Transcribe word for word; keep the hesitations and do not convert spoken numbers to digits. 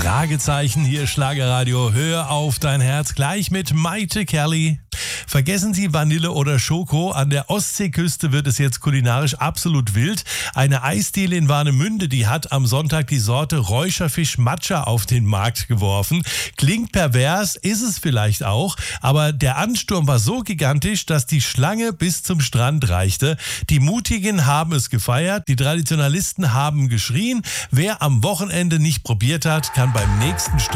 Fragezeichen, hier Schlagerradio, hör auf dein Herz, gleich mit Maite Kelly. Vergessen Sie Vanille oder Schoko, an der Ostseeküste wird es jetzt kulinarisch absolut wild. Eine Eisdiele in Warnemünde, die hat am Sonntag die Sorte Räucherfisch Matcha auf den Markt geworfen. Klingt pervers, ist es vielleicht auch, aber der Ansturm war so gigantisch, dass die Schlange bis zum Strand reichte. Die Mutigen haben es gefeiert, die Traditionalisten haben geschrien. Wer am Wochenende nicht probiert hat, kann beim nächsten Strand